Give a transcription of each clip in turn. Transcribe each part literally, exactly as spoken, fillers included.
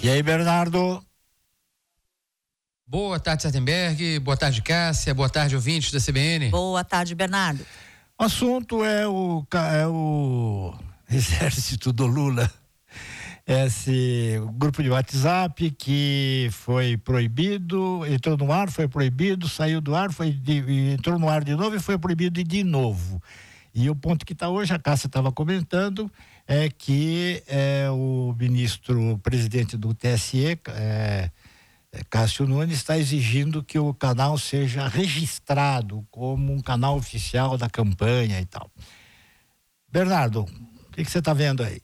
E aí, Bernardo? Boa tarde, Sartenberg. Boa tarde, Cássia. Boa tarde, ouvintes da C B N. Boa tarde, Bernardo. O assunto é o, é o exército do Lula. Esse grupo de WhatsApp que foi proibido, entrou no ar, foi proibido, saiu do ar, foi de, entrou no ar de novo e foi proibido de novo. E o ponto que está hoje, a Cássia estava comentando, é que é, o ministro presidente do T S E, é, Cássio Nunes, está exigindo que o canal seja registrado como um canal oficial da campanha e tal. Bernardo, o que, que você está vendo aí?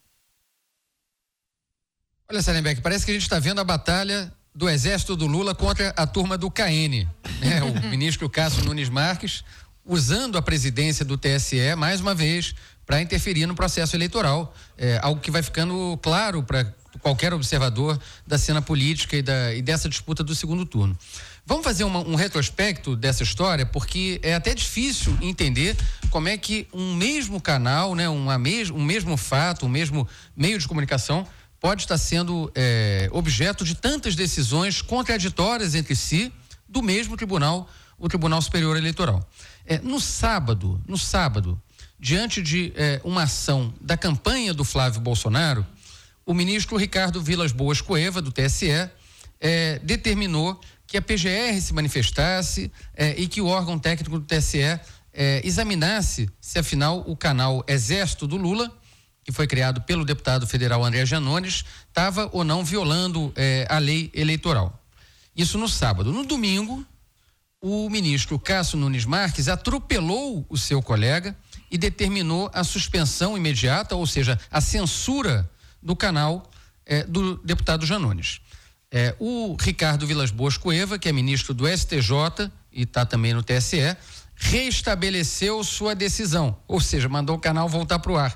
Olha, Sartenberg, parece que a gente está vendo a batalha do exército do Lula contra a turma do K N, né? O ministro Cássio Nunes Marques usando a presidência do T S E mais uma vez para interferir no processo eleitoral, é, algo que vai ficando claro para qualquer observador da cena política e, da, e dessa disputa do segundo turno. Vamos fazer uma, um retrospecto dessa história, porque é até difícil entender como é que um mesmo canal, né, uma mes, um mesmo fato, um mesmo meio de comunicação pode estar sendo é, objeto de tantas decisões contraditórias entre si do mesmo tribunal, o Tribunal Superior Eleitoral. É, no sábado, no sábado, diante de é, uma ação da campanha do Flávio Bolsonaro, o ministro Ricardo Vilas Boas Cueva, do T S E, é, determinou que a P G R se manifestasse é, e que o órgão técnico do T S E é, examinasse se, afinal, o canal Exército do Lula, que foi criado pelo deputado federal André Janones, estava ou não violando é, a lei eleitoral. Isso no sábado. No domingo, o ministro Cássio Nunes Marques atropelou o seu colega e determinou a suspensão imediata, ou seja, a censura do canal eh, do deputado Janones. Eh, o Ricardo Vilas Boas Cueva, que é ministro do S T J e está também no T S E, reestabeleceu sua decisão, ou seja, mandou o canal voltar para o ar.